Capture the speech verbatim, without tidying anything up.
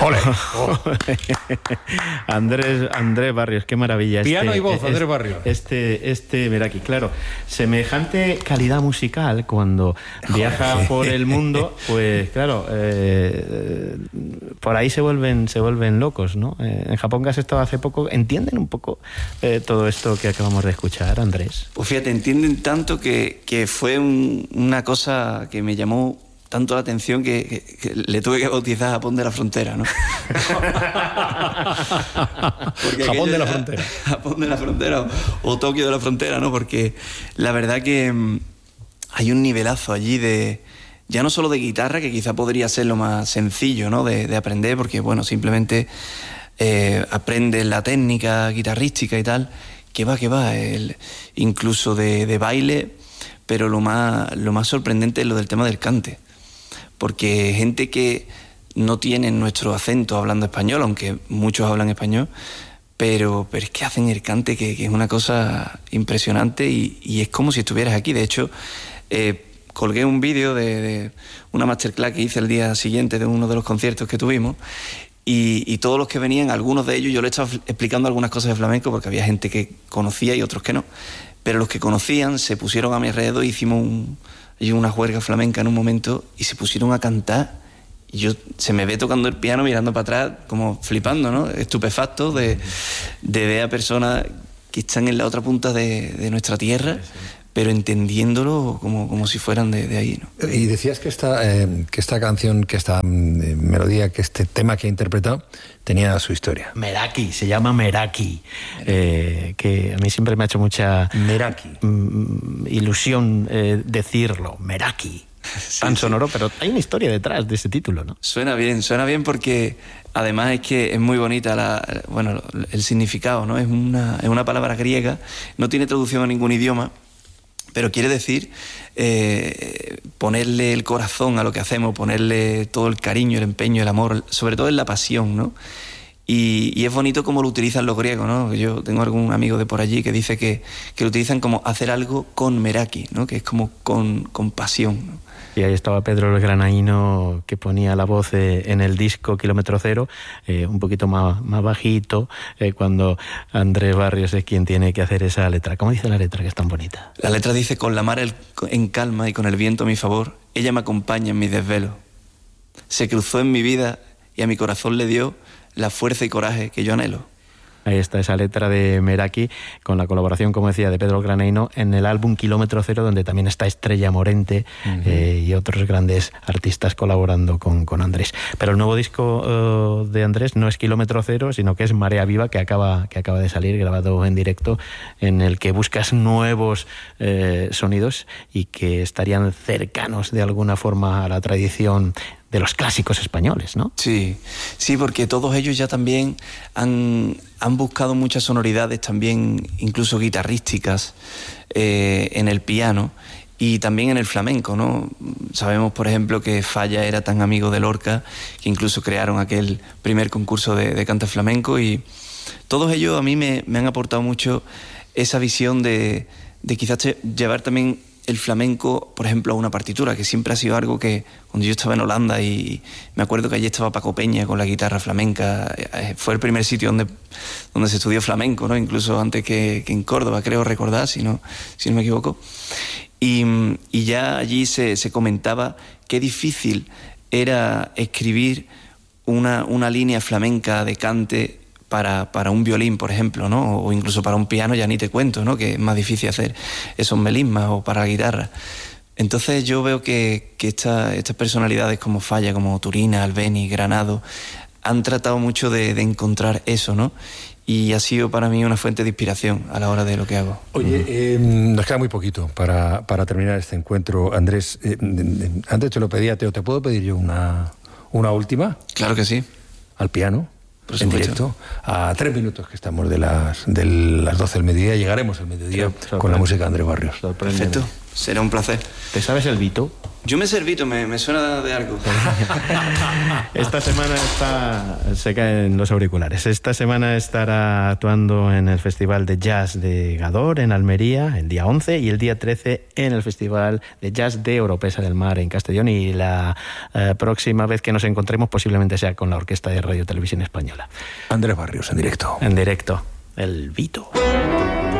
¡Ole! Oh. Andrés, Andrés Barrios, qué maravilla. Piano este, y voz, este, Andrés Barrios. Este, este Meraki, claro. Semejante calidad musical cuando viaja Joder. por el mundo, pues claro, eh, por ahí se vuelven, se vuelven locos, ¿no? Eh, en Japón, que has estado hace poco, ¿entienden un poco eh, todo esto que acabamos de escuchar, Andrés? Pues fíjate, entienden tanto que, que fue un, una cosa que me llamó tanto la atención que, que, que le tuve que bautizar Japón de la Frontera, ¿no? Japón de la Frontera. Japón de la Frontera o, o Tokio de la Frontera, ¿no? Porque la verdad que mmm, hay un nivelazo allí de... Ya no solo de guitarra, que quizá podría ser lo más sencillo, ¿no? De, de aprender, porque, bueno, simplemente eh, aprendes la técnica guitarrística y tal, que va, que va, el, incluso de, de baile, pero lo más, lo más sorprendente es lo del tema del cante. Porque gente que no tiene nuestro acento hablando español, aunque muchos hablan español, pero, pero es que hacen el cante que, que es una cosa impresionante y, y es como si estuvieras aquí. De hecho, eh, colgué un vídeo de, de una masterclass que hice el día siguiente de uno de los conciertos que tuvimos y, y todos los que venían, algunos de ellos, yo les estaba explicando algunas cosas de flamenco porque había gente que conocía y otros que no, pero los que conocían se pusieron a mi alrededor y hicimos un... y una juerga flamenca en un momento y se pusieron a cantar y yo se me ve tocando el piano mirando para atrás como flipando, ¿no? Estupefacto de, de ver a personas que están en la otra punta de, de nuestra tierra, sí, sí, pero entendiéndolo como, como si fueran de, de ahí, ¿no? Y decías que esta, eh, que esta canción, que esta eh, melodía, que este tema que ha interpretado tenía su historia. Meraki, se llama Meraki, eh, que a mí siempre me ha hecho mucha Meraki. Mm, ilusión eh, decirlo, Meraki. Sí, tan sonoro, sí. Pero hay una historia detrás de ese título, ¿no? Suena bien, suena bien porque además es que es muy bonita la, bueno, el significado, ¿no? Es una, es una palabra griega, no tiene traducción a ningún idioma, pero quiere decir eh, ponerle el corazón a lo que hacemos, ponerle todo el cariño, el empeño, el amor, sobre todo en la pasión, ¿no? Y, y es bonito cómo lo utilizan los griegos, ¿no? Yo tengo algún amigo de por allí que dice que, que lo utilizan como hacer algo con meraki, ¿no? Que es como con, con pasión, ¿no? Y ahí estaba Pedro el Granaíno, que ponía la voz eh, en el disco Kilómetro Cero, eh, un poquito más, más bajito, eh, cuando Andrés Barrios es quien tiene que hacer esa letra. ¿Cómo dice la letra, que es tan bonita? La letra dice: con la mar el, en calma y con el viento a mi favor, ella me acompaña en mis desvelos. Se cruzó en mi vida y a mi corazón le dio la fuerza y coraje que yo anhelo. Ahí está esa letra de Meraki, con la colaboración, como decía, de Pedro Granaíno en el álbum Kilómetro Cero, donde también está Estrella Morente, uh-huh. eh, y otros grandes artistas colaborando con, con Andrés. Pero el nuevo disco uh, de Andrés no es Kilómetro Cero, sino que es Marea Viva, que acaba, que acaba de salir, grabado en directo, en el que buscas nuevos eh, sonidos y que estarían cercanos de alguna forma a la tradición de los clásicos españoles, ¿no? Sí, sí, porque todos ellos ya también han, han buscado muchas sonoridades también, incluso guitarrísticas, eh, en el piano y también en el flamenco, ¿no? Sabemos, por ejemplo, que Falla era tan amigo de Lorca que incluso crearon aquel primer concurso de, de cante flamenco y todos ellos a mí me, me han aportado mucho esa visión de, de quizás llevar también el flamenco, por ejemplo, a una partitura, que siempre ha sido algo que cuando yo estaba en Holanda y me acuerdo que allí estaba Paco Peña con la guitarra flamenca, fue el primer sitio donde, donde se estudió flamenco, ¿no? Incluso antes que, que en Córdoba, creo recordar, si no, si no me equivoco. Y, y ya allí se, se comentaba qué difícil era escribir una, una línea flamenca de cante Para, para un violín, por ejemplo, ¿no? O incluso para un piano, ya ni te cuento, ¿no? Que es más difícil hacer esos melismas, o para la guitarra. Entonces yo veo que, que esta, estas personalidades como Falla, como Turina, Albeni, Granado, han tratado mucho de, de encontrar eso, ¿no? Y ha sido para mí una fuente de inspiración a la hora de lo que hago. Oye, eh, nos queda muy poquito para, para terminar este encuentro, Andrés. Eh, antes te lo pedía, Teo, ¿te puedo pedir yo una, una última? Claro que sí. Al piano. En directo, a tres minutos que estamos de las, de las doce del mediodía, llegaremos al mediodía con la música de Andrés Barrios. Perfecto. será un placer. ¿Te sabes el Vito? Yo me sé el Vito, me, me suena de algo. Esta semana está... Se caen los auriculares. Esta semana estará actuando en el Festival de Jazz de Gador, en Almería, el día once, y el día trece en el Festival de Jazz de Oropesa del Mar, en Castellón, y la eh, próxima vez que nos encontremos posiblemente sea con la Orquesta de Radio Televisión Española. Andrés Barrios, en directo. En directo, el Vito.